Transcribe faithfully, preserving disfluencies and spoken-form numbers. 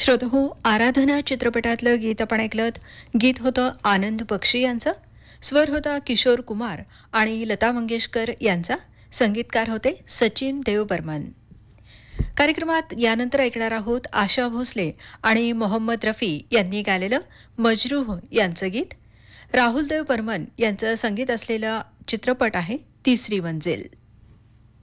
श्रोतहो, आराधना चित्रपटातलं गीत आपण ऐकलं. गीत होतं आनंद बक्षी यांचं. स्वर होता किशोर कुमार आणि लता मंगेशकर यांचा. संगीतकार होते सचिन देवबर्मन. कार्यक्रमात यानंतर ऐकणार आहोत आशा भोसले आणि मोहम्मद रफी यांनी गायलेलं मजरूह यांचं गीत. राहुल देव बर्मन यांचं संगीत असलेला चित्रपट आहे तिसरी मंजिल.